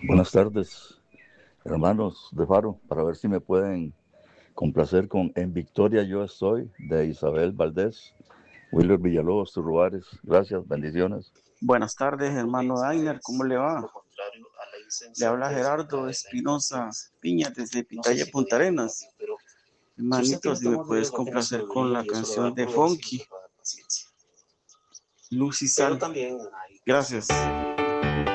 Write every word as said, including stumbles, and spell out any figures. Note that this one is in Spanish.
Buenas tardes, hermanos de Faro, para ver si me pueden complacer con En Victoria yo estoy, de Isabel Valdés, Willer Villalobos, Turruares. Gracias, bendiciones. Buenas tardes, hermano Dainer, ¿cómo le va? Le habla Gerardo Espinosa Piña desde Pitaya, Punta Arenas. Hermanito, si me puedes complacer con la canción de Funky, Luz y Sal. Gracias.